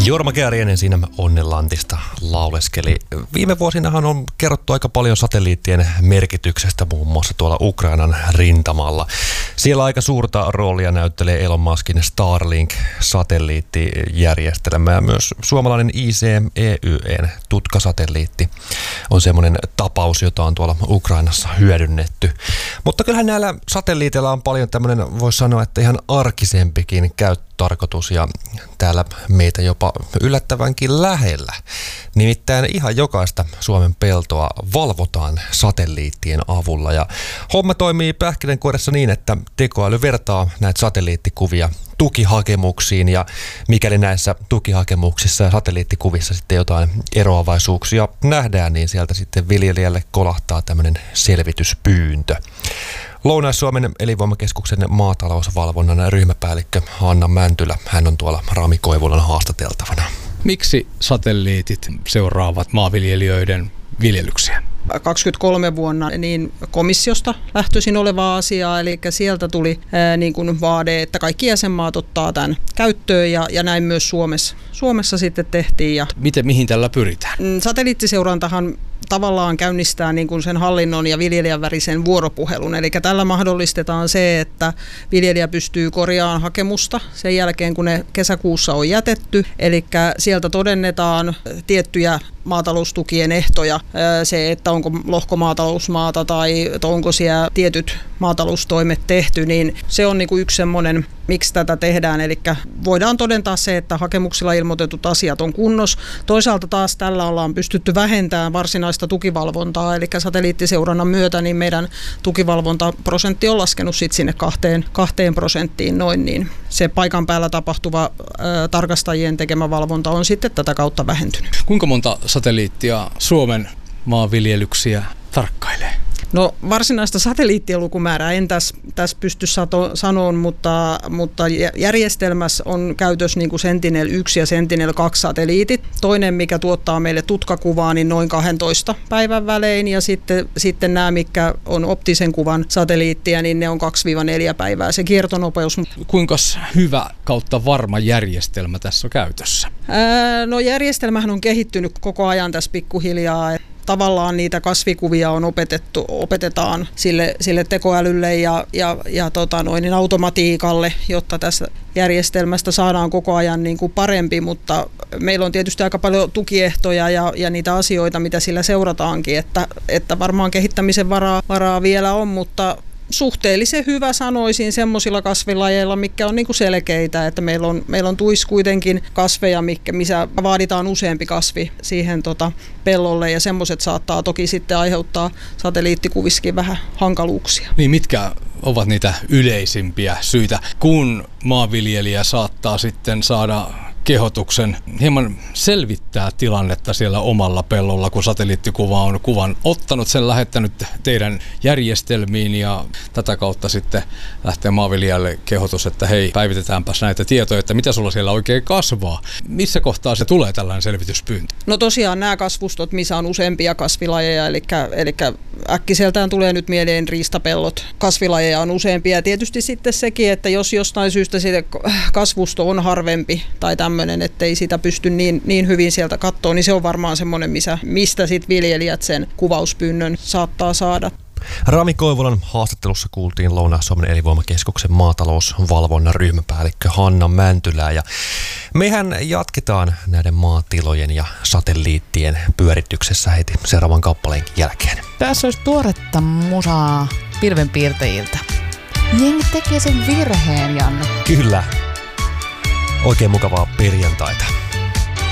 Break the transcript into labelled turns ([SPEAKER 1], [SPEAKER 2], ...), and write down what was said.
[SPEAKER 1] Jorma Kääriäinen siinä Onnenlantista lauleskeli. Viime vuosinahan on kerrottu aika paljon satelliittien merkityksestä muun muassa tuolla Ukrainan rintamalla. Siellä aika suurta roolia näyttelee Elon Muskin Starlink-satelliittijärjestelmä ja myös suomalainen ICMEY:n tutkasatelliitti on semmoinen tapaus, jota on tuolla Ukrainassa hyödynnetty. Mutta kyllähän näillä satelliiteilla on paljon tämmöinen, voisi sanoa, että ihan arkisempikin käyttötarkoitus ja täällä meitä jopa yllättävänkin lähellä. Nimittäin ihan jokaista Suomen peltoa valvotaan satelliittien avulla ja homma toimii pähkinänkuoressa niin, että tekoäly vertaa näitä satelliittikuvia tukihakemuksiin ja mikäli näissä tukihakemuksissa ja satelliittikuvissa sitten jotain eroavaisuuksia nähdään, niin sieltä sitten viljelijälle kolahtaa tämmöinen selvityspyyntö. Lounais-Suomen elinvoimakeskuksen maatalousvalvonnan ryhmäpäällikkö Hanna Mäntylä, hän on tuolla Rami Koivulan haastateltavana.
[SPEAKER 2] Miksi satelliitit seuraavat maanviljelijöiden viljelyksiä?
[SPEAKER 3] 23 vuonna niin komissiosta lähtöisin olevaa asiaa, eli sieltä tuli niin kuin vaade, että kaikki jäsenmaat ottaa tämän käyttöön ja näin myös Suomessa sitten tehtiin.
[SPEAKER 2] Mihin tällä pyritään?
[SPEAKER 3] Satelliittiseurantahan tavallaan käynnistää niin kuin sen hallinnon ja viljelijän välisen vuoropuhelun. Eli tällä mahdollistetaan se, että viljelijä pystyy korjaamaan hakemusta sen jälkeen, kun ne kesäkuussa on jätetty. Eli sieltä todennetaan tiettyjä maataloustukien ehtoja, se, että onko lohkomaatalousmaata tai onko siellä tietyt maataloustoimet tehty, niin se on niin kuin yksi semmoinen, miksi tätä tehdään. Eli voidaan todentaa se, että hakemuksilla ilmoitetut asiat on kunnossa. Toisaalta taas tällä ollaan pystytty vähentämään varsinaista tukivalvontaa, eli satelliittiseurannan myötä niin meidän tukivalvontaprosentti on laskenut sit sinne 2% noin, niin se paikan päällä tapahtuva tarkastajien tekemä valvonta on sitten tätä kautta vähentynyt.
[SPEAKER 2] Kuinka monta satelliittia Suomen maanviljelyksiä tarkkailee?
[SPEAKER 3] No varsinaista satelliittien lukumäärää en tässä pysty sanomaan, mutta järjestelmässä on käytössä niin kuin Sentinel-1 ja Sentinel-2 satelliitit. Toinen, mikä tuottaa meille tutkakuvaa, niin noin 12 päivän välein ja sitten nämä, mitkä on optisen kuvan satelliittia, niin ne on 2-4 päivää se kiertonopeus.
[SPEAKER 2] Kuinka hyvä kautta varma järjestelmä tässä on käytössä?
[SPEAKER 3] No järjestelmähän on kehittynyt koko ajan tässä pikkuhiljaa. Tavallaan niitä kasvikuvia on opetetaan sille tekoälylle ja automatiikalle, jotta tässä järjestelmästä saadaan koko ajan niin kuin parempi, mutta meillä on tietysti aika paljon tukiehtoja ja niitä asioita, mitä sillä seurataankin, että varmaan kehittämisen varaa vielä on, mutta suhteellisen hyvä sanoisin semmoisilla kasvilajeilla, mitkä on niinku selkeitä, että meillä on tuissa kuitenkin kasveja, missä vaaditaan useampi kasvi siihen pellolle ja semmoiset saattaa toki sitten aiheuttaa satelliittikuvissakin vähän hankaluuksia.
[SPEAKER 2] Niin mitkä ovat niitä yleisimpiä syitä, kun maanviljelijä saattaa sitten saada kehotuksen hieman selvittää tilannetta siellä omalla pellolla, kun satelliittikuva on kuvan ottanut, sen lähettänyt teidän järjestelmiin ja tätä kautta sitten lähtee maanviljelijälle kehotus, että hei, päivitetäänpäs näitä tietoja, että mitä sulla siellä oikein kasvaa. Missä kohtaa se tulee tällainen selvityspyyntö?
[SPEAKER 3] No tosiaan nämä kasvustot, missä on useampia kasvilajeja, eli äkkiseltään tulee nyt mieleen riistapellot. Kasvilajeja on useampia ja tietysti sitten sekin, että jos jostain syystä se kasvusto on harvempi tai tämmöinen, ettei sitä pysty niin hyvin sieltä katsoa, niin se on varmaan semmoinen, mistä sitten viljelijät sen kuvauspyynnön saattaa saada.
[SPEAKER 1] Rami Koivulan haastattelussa kuultiin Lounais-Suomen elinvoimakeskuksen maatalousvalvonnan ryhmäpäällikkö Hanna Mäntylää. Ja mehän jatketaan näiden maatilojen ja satelliittien pyörityksessä heti seuraavan kappaleen jälkeen.
[SPEAKER 4] Tässä olisi tuoretta musaa pilvenpiirtäjiltä. Jengi tekee sen virheen, Janne.
[SPEAKER 1] Kyllä. Oikein mukavaa perjantaita.